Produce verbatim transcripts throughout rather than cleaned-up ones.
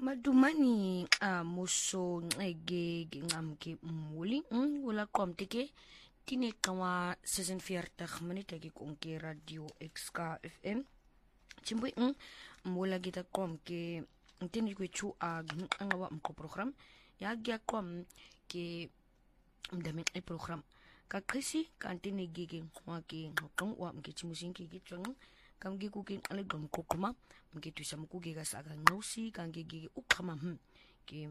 Madumani a muso ngege ngamke muli wala komtike tine kawa season veertig minute ke konke radio X K F M chimbo ng mula kita komke tine ko chu a ngawa mko program ya gya kom ke mdamin e program ka krisi kan tine gege wa ke ngong wa mke chimusin ke kitwang kam gi kukin ale gom kokuma mke tu sam ku ge ga saga ngosi kan ge ge ukama hm ke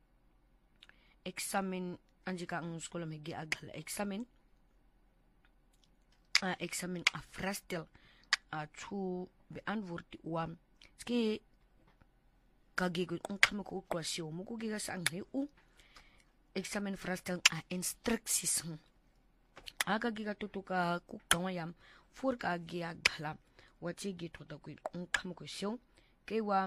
examen anjika ang skola me ge agal examen a examen a frastel a chu beantwoord wa ske ka ge ge ukama ko kwasyo mo ku ge ga sang he u examen frastel a instructies aga ge ga tutuka ku kawayam for ka ge agala wachi gitu tak kuin kamu kusyo kewa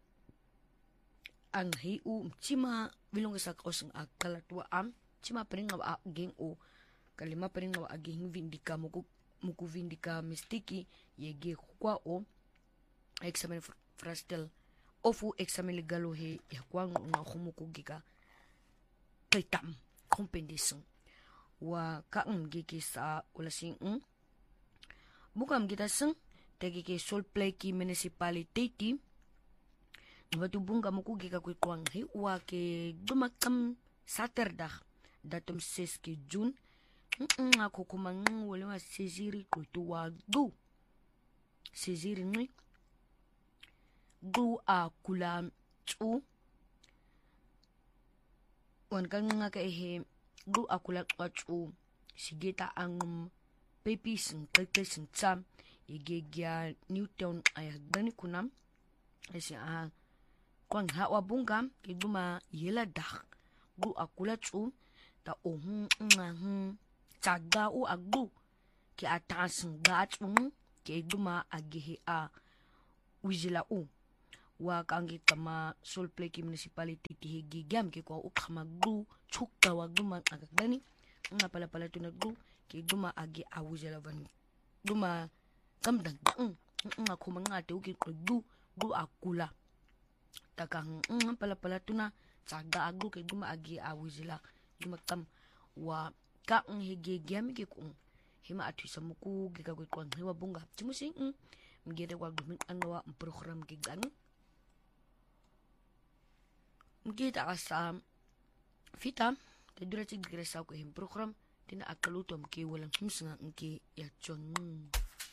ang hiu cima bilong sa kosong akala tua am cima pering ngawa aging o kalima pering ngawa aging vindika muku muku vindika mistiki yege kwa o examen frastel ofu examen legalo he ya kwa nga khumuku giga paitam compensation wa ka ngiki sa ulasing bukam kita seng tegi ke sol play ki municipality batu bunga muku giga ku kwang hi wa ke dumakam saturdag datum ses ke june ako kumang wala wa seziri ko tuwa gu seziri ni gu a kula chu wan kan nga ka he gu a kula chu sigita ang pepis ng kalkes ng tsam igegya Newton ay gani kunam esi a kwang hawa bungam kiduma yela dak gu akula chu ta ohun nga hm taga u agdu ki atasing gachung ki duma agihi a wizila u wa kangi kama solplay ki municipality ti higigam ki ko ukama gu chukta wa duma agagani nga pala pala tunagdu ki duma agi a wizila van duma kam dang nga kumangate uki ko du du akula takang ng pala pala tuna saga agdu kay duma agi awizila duma kam wa ka ng higigyam ki kung hima atu sa muku gigagoy ko ang hiwa bunga chimusing mgede wa gumin anwa program gigan mgede asa fita tedura tig gresa ko him program tina akalutom ki walang himsanga ngki ya chon